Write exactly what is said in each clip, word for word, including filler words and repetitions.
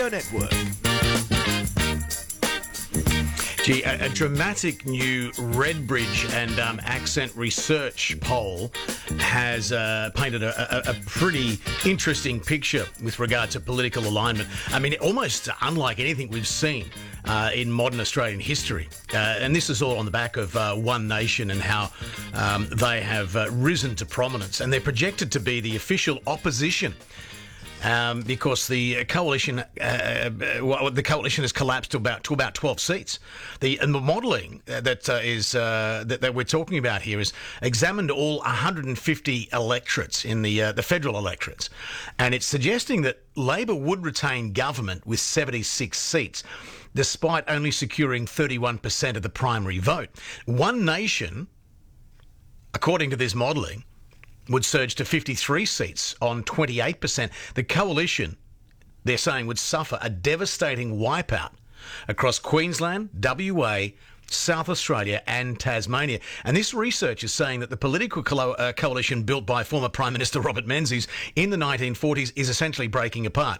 Network. Gee, a, a dramatic new Redbridge and um, Accent Research poll has uh, painted a, a, a pretty interesting picture with regard to political alignment. I mean, almost unlike anything we've seen uh, in modern Australian history. Uh, and this is all on the back of uh, One Nation and how um, they have uh, risen to prominence. And they're projected to be the official opposition. Um, because the coalition, uh, uh, the coalition has collapsed to about to about twelve seats. The and the modelling that uh, is uh, that, that we're talking about here is examined all one hundred fifty electorates in the uh, the federal electorates, and it's suggesting that Labor would retain government with seventy-six seats, despite only securing thirty-one percent of the primary vote. One Nation, according to this modelling, would surge to fifty-three seats on twenty-eight percent. The coalition, they're saying, would suffer a devastating wipeout across Queensland, W A, South Australia and Tasmania. And this research is saying that the political co- uh, coalition built by former Prime Minister Robert Menzies in the nineteen forties is essentially breaking apart.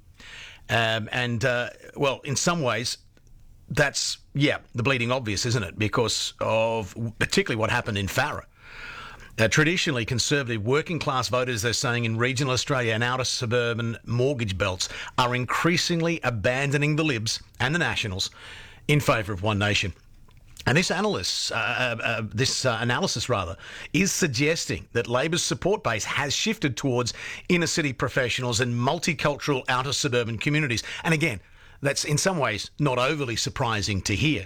Um, and, uh, well, in some ways, that's, yeah, the bleeding obvious, isn't it? Because of particularly what happened in Farrer. Uh, traditionally conservative working class voters, they're saying, in regional Australia and outer suburban mortgage belts are increasingly abandoning the Libs and the Nationals in favour of One Nation. And this analyst, uh, uh, this uh, analysis rather, is suggesting that Labor's support base has shifted towards inner city professionals and multicultural outer suburban communities. And again, that's in some ways not overly surprising to hear.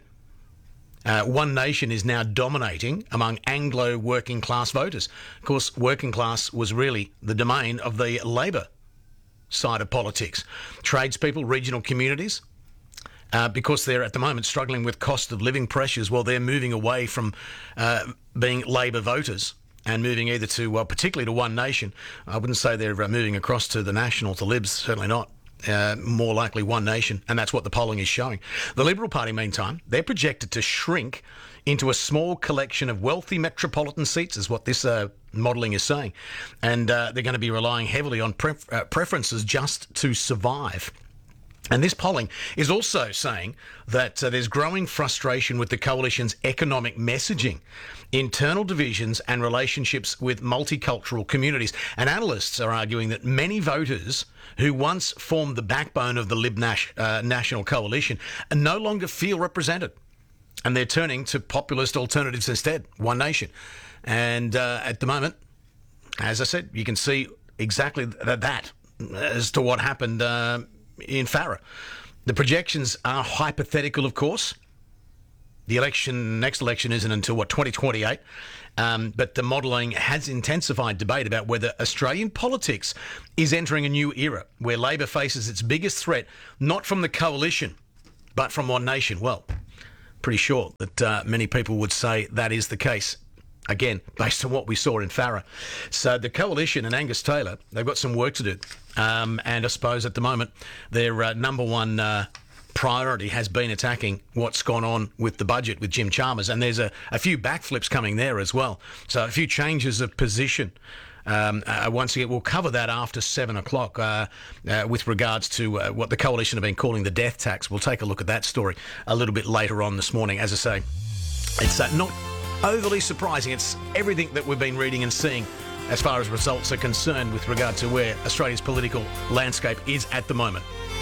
Uh, One Nation is now dominating among Anglo working class voters. Of course, working class was really the domain of the Labor side of politics. Tradespeople, regional communities, uh, because they're at the moment struggling with cost of living pressures, well, they're moving away from uh, being Labor voters and moving either to, well, particularly to One Nation. I wouldn't say they're uh, moving across to the National, to Libs, certainly not. Uh, more likely One Nation, and that's what the polling is showing. The Liberal Party, meantime, they're projected to shrink into a small collection of wealthy metropolitan seats, is what this uh, modelling is saying. And uh, they're going to be relying heavily on pref- uh, preferences just to survive. And this polling is also saying that uh, there's growing frustration with the coalition's economic messaging, internal divisions and relationships with multicultural communities. And analysts are arguing that many voters who once formed the backbone of the Lib Nash, uh, National Coalition no longer feel represented. And they're turning to populist alternatives instead, One Nation. And uh, at the moment, as I said, you can see exactly that, that as to what happened uh, in Farrer. The projections are hypothetical, of course. The election, next election isn't until, what, twenty twenty-eight? Um, but the modelling has intensified debate about whether Australian politics is entering a new era where Labor faces its biggest threat, not from the coalition, but from One Nation. Well, pretty sure that uh, many people would say that is the case. Again, based on what we saw in Farrer. So the coalition and Angus Taylor, they've got some work to do. Um, and I suppose at the moment, their uh, number one uh, priority has been attacking what's gone on with the budget with Jim Chalmers. And there's a, a few backflips coming there as well. So a few changes of position. Um, uh, once again, we'll cover that after seven o'clock uh, uh, with regards to uh, what the coalition have been calling the death tax. We'll take a look at that story a little bit later on this morning. As I say, it's uh, not overly surprising. It's everything that we've been reading and seeing as far as results are concerned with regard to where Australia's political landscape is at the moment.